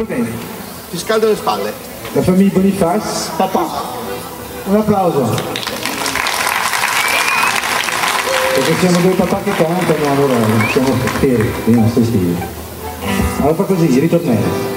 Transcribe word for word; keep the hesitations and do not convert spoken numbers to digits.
Va bene. Ti scaldo le spalle. La famiglia Boniface. Papà. Un applauso. Perché siamo due papà che cantano, allora siamo feri, i nostri figli. Allora fa così, ritornello.